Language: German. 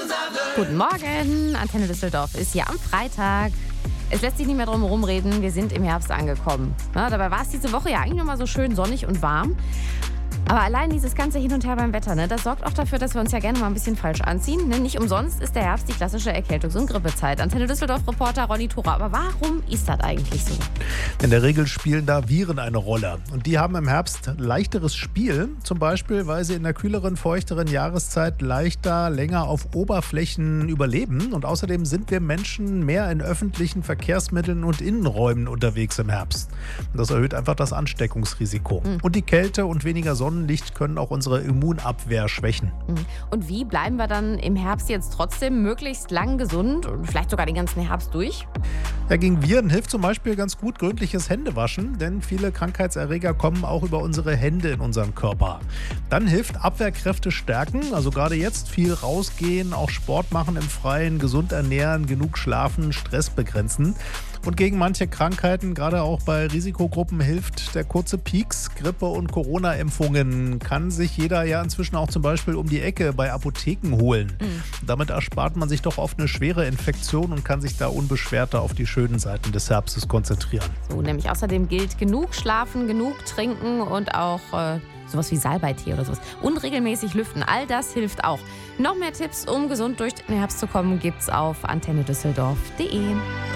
Guten Morgen, Antenne Düsseldorf ist hier am Freitag. Es lässt sich nicht mehr drum herum reden, wir sind im Herbst angekommen. Ja, dabei war es diese Woche ja eigentlich noch mal so schön sonnig und warm. Aber allein dieses ganze Hin und Her beim Wetter, das sorgt auch dafür, dass wir uns ja gerne mal ein bisschen falsch anziehen. Nicht umsonst ist der Herbst die klassische Erkältungs- und Grippezeit. Antenne Düsseldorf-Reporter Ronny Thora. Aber warum ist das eigentlich so? In der Regel spielen da Viren eine Rolle. Und die haben im Herbst leichteres Spiel. Zum Beispiel, weil sie in der kühleren, feuchteren Jahreszeit leichter, länger auf Oberflächen überleben. Und außerdem sind wir Menschen mehr in öffentlichen Verkehrsmitteln und Innenräumen unterwegs im Herbst. Und das erhöht einfach das Ansteckungsrisiko. Und die Kälte und weniger Sonnenlicht können auch unsere Immunabwehr schwächen. Und wie bleiben wir dann im Herbst jetzt trotzdem möglichst lang gesund und vielleicht sogar den ganzen Herbst durch? Ja, gegen Viren hilft zum Beispiel ganz gut gründliches Händewaschen, denn viele Krankheitserreger kommen auch über unsere Hände in unseren Körper. Dann hilft Abwehrkräfte stärken, also gerade jetzt viel rausgehen, auch Sport machen im Freien, gesund ernähren, genug schlafen, Stress begrenzen. Und gegen manche Krankheiten, gerade auch bei Risikogruppen, hilft der kurze Pieks. Grippe- und Corona-Impfungen kann sich jeder ja inzwischen auch zum Beispiel um die Ecke bei Apotheken holen. Damit erspart man sich doch oft eine schwere Infektion und kann sich da unbeschwerter auf die schönen Seiten des Herbstes konzentrieren. So, nämlich außerdem gilt genug schlafen, genug trinken und auch sowas wie Salbeitee oder sowas. Und regelmäßig lüften, all das hilft auch. Noch mehr Tipps, um gesund durch den Herbst zu kommen, gibt's auf antennedüsseldorf.de.